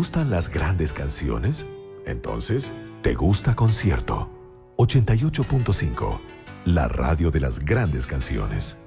gustan las grandes canciones? Entonces, ¿te gusta Concierto? 88.5, la radio de las grandes canciones.